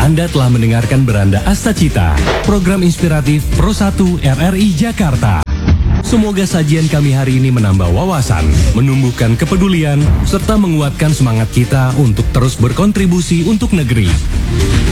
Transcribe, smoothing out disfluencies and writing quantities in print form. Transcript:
Anda telah mendengarkan Beranda Astacita, program inspiratif Pro 1 RRI Jakarta. Semoga sajian kami hari ini menambah wawasan, menumbuhkan kepedulian, serta menguatkan semangat kita untuk terus berkontribusi untuk negeri.